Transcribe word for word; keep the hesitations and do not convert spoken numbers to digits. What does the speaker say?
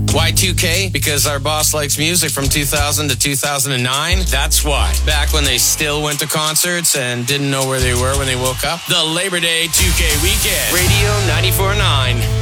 Why two K? Because our boss likes music from two thousand to two thousand nine. That's why. Back when they still went to concerts and didn't know where they were when they woke up. The Labor Day two K weekend. Radio ninety-four point nine.